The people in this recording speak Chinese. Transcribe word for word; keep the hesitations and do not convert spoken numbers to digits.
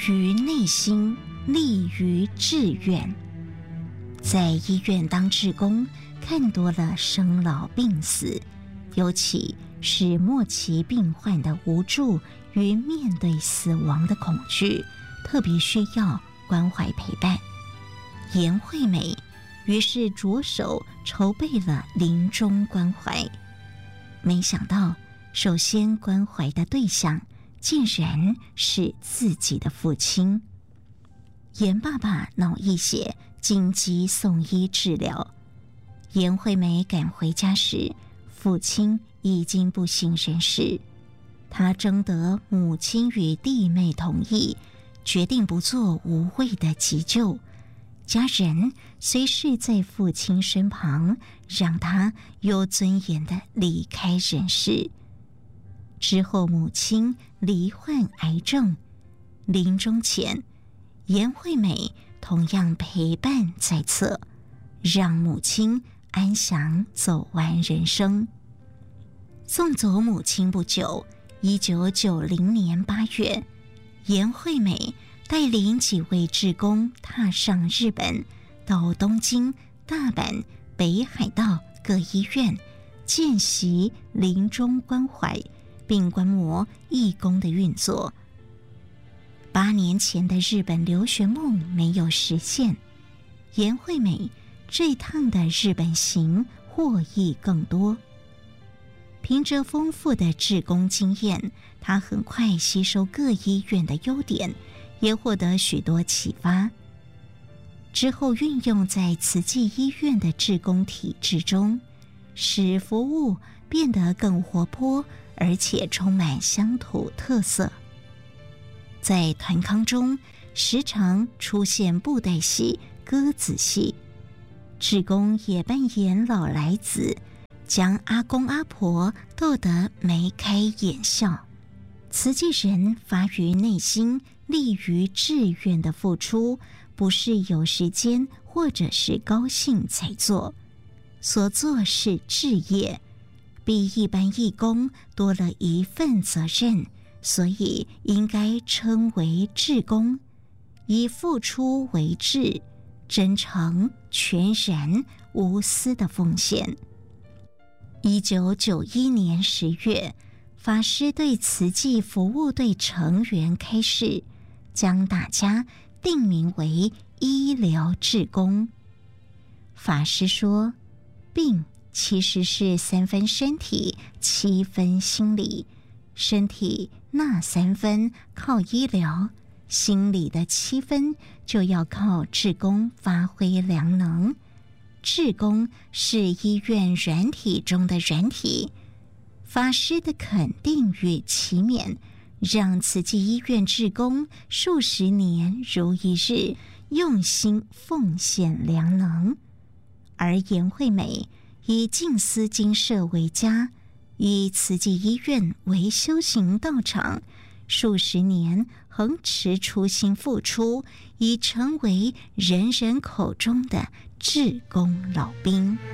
于内心，立于志愿。在医院当志工，看多了生老病死，尤其是末期病患的无助与面对死亡的恐惧，特别需要关怀陪伴。颜惠美于是着手筹备了临终关怀，没想到首先关怀的对象竟然是自己的父亲。颜爸爸脑溢血，紧急送医治疗。颜惠美赶回家时，父亲已经不省人事。她征得母亲与弟妹同意，决定不做无谓的急救，家人随时在父亲身旁，让他有尊严地离开人世。之后母亲罹患癌症，临终前颜惠美同样陪伴在侧，让母亲安详走完人生。送走母亲不久，一九九零年八月，颜惠美带领几位志工踏上日本，到东京、大阪、北海道各医院见习临终关怀，并观摩义工的运作。八年前的日本留学梦没有实现，颜惠美这趟的日本行获益更多。凭着丰富的志工经验，她很快吸收各医院的优点，也获得许多启发。之后运用在慈济医院的志工体制中，使服务变得更活泼，而且充满乡土特色。在团康中，时常出现布袋戏、歌子戏，志工也扮演老来子，将阿公阿婆逗得眉开眼笑。慈济人发于内心，立于志愿的付出，不是有时间或者是高兴才做，所做是志业，比一般义工多了一份责任，所以应该称为志工，以付出为志，真诚、全然、无私的奉献。一九九一年十月，法师对慈济服务队成员开示，将大家定名为医疗志工。法师说，病其实是三分身体，七分心理。身体那三分靠医疗，心理的七分就要靠志工发挥良能。志工是医院软体中的软体。法师的肯定与启勉，让慈济医院志工数十年如一日用心奉献良能。而颜惠美以静思精舍为家，以慈济医院为修行道场，数十年恒持初心付出，已成为人人口中的志工老兵。